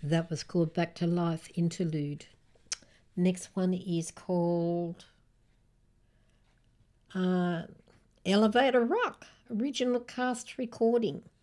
That was called Back to Life Interlude. Next one is called uh, Elevator Rock, original cast recording.